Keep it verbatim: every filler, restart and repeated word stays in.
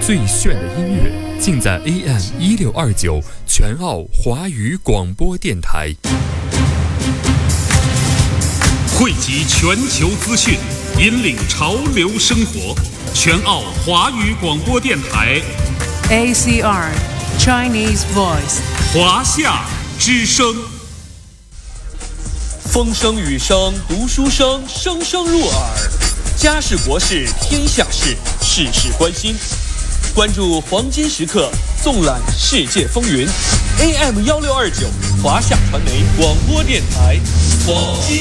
最炫的音乐，尽在 A M 一六二九全澳华语广播电台。 汇集全球资讯，引领潮流生活。全澳华语广播电台 A C R Chinese Voice 华夏之声。 风声雨声读书声，声声入耳。家事国事天下事，事事关心。关注黄金时刻，纵览世界风云。A M 一六二九华夏传媒广播电台黄金